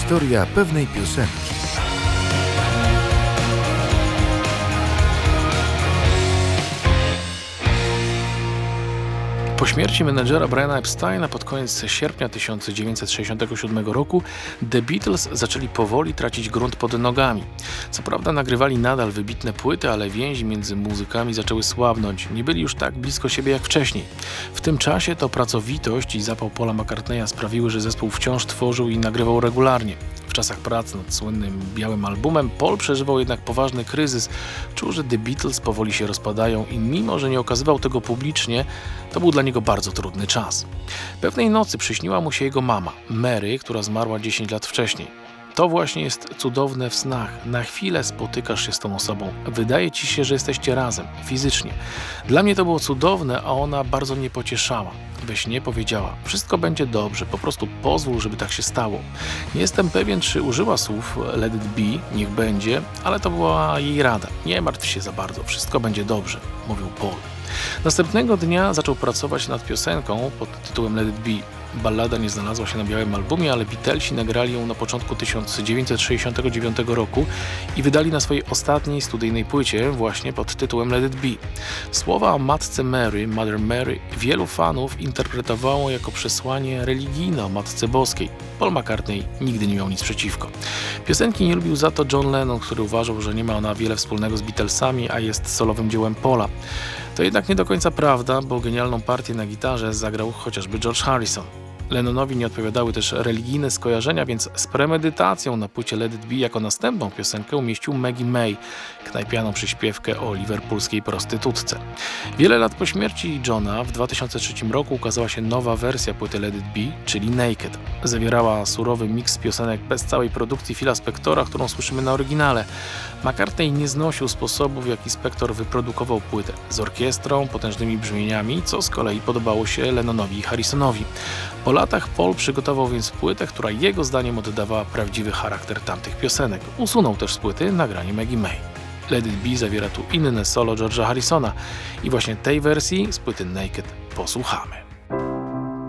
Historia pewnej piosenki. Po śmierci menedżera Briana Epsteina pod koniec sierpnia 1967 roku The Beatles zaczęli powoli tracić grunt pod nogami. Co prawda nagrywali nadal wybitne płyty, ale więzi między muzykami zaczęły słabnąć. Nie byli już tak blisko siebie jak wcześniej. W tym czasie to pracowitość i zapał Paula McCartneya sprawiły, że zespół wciąż tworzył i nagrywał regularnie. W czasach pracy nad słynnym białym albumem Paul przeżywał jednak poważny kryzys. Czuł, że The Beatles powoli się rozpadają i mimo, że nie okazywał tego publicznie, to był dla niego bardzo trudny czas. Pewnej nocy przyśniła mu się jego mama, Mary, która zmarła 10 lat wcześniej. To właśnie jest cudowne w snach. Na chwilę spotykasz się z tą osobą. Wydaje ci się, że jesteście razem, fizycznie. Dla mnie to było cudowne, a ona bardzo mnie pocieszała. We śnie powiedziała: wszystko będzie dobrze, po prostu pozwól, żeby tak się stało. Nie jestem pewien, czy użyła słów let it be, niech będzie, ale to była jej rada. Nie martw się za bardzo, wszystko będzie dobrze, mówił Paul. Następnego dnia zaczął pracować nad piosenką pod tytułem Let It Be. Ballada nie znalazła się na białym albumie, ale Beatlesi nagrali ją na początku 1969 roku i wydali na swojej ostatniej studyjnej płycie właśnie pod tytułem Let It Be. Słowa o matce Mary, Mother Mary, wielu fanów interpretowało jako przesłanie religijne o Matce Boskiej. Paul McCartney nigdy nie miał nic przeciwko. Piosenki nie lubił za to John Lennon, który uważał, że nie ma ona wiele wspólnego z Beatlesami, a jest solowym dziełem Paula. To jednak nie do końca prawda, bo genialną partię na gitarze zagrał chociażby George Harrison. Lennonowi nie odpowiadały też religijne skojarzenia, więc z premedytacją na płycie Let It Be jako następną piosenkę umieścił Maggie May, knajpianą przyśpiewkę o liverpoolskiej prostytutce. Wiele lat po śmierci Johna w 2003 roku ukazała się nowa wersja płyty Let It Be, czyli Naked. Zawierała surowy miks piosenek bez całej produkcji Phila Spectora, którą słyszymy na oryginale. McCartney nie znosił sposobu, w jaki Spector wyprodukował płytę z orkiestrą, potężnymi brzmieniami, co z kolei podobało się Lennonowi i Harrisonowi. Po latach Paul przygotował więc płytę, która jego zdaniem oddawała prawdziwy charakter tamtych piosenek. Usunął też z płyty nagranie Maggie May. Let It Be zawiera tu inne solo George'a Harrisona i właśnie tej wersji z płyty Naked posłuchamy.